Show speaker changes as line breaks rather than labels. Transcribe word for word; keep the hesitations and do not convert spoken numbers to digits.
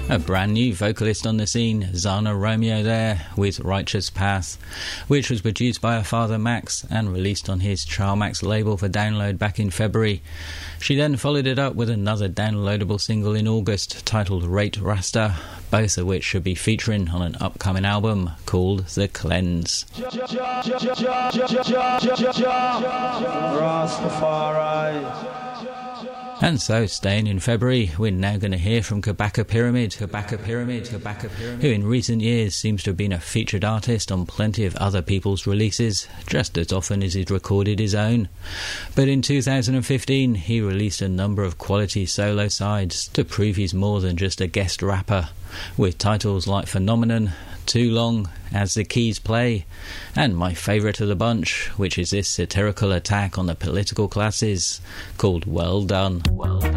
A brand new vocalist on the scene, Zana Romeo there, with Righteous Path, which was produced by her father Max and released on his Charmax label for download back in February. She then followed it up with another downloadable single in August titled Rate Rasta, both of which should be featuring on an upcoming album called The Cleanse. Rastafari. And so, staying in February, we're now going to hear from Kabaka Pyramid, Kabaka Pyramid, Kabaka Pyramid, who in recent years seems to have been a featured artist on plenty of other people's releases, just as often as he's recorded his own. But in two thousand fifteen, he released a number of quality solo sides to prove he's more than just a guest rapper, with titles like Phenomenon, Too Long, As the Keys Play, and my favourite of the bunch, which is this satirical attack on the political classes called Well Done. Well Done.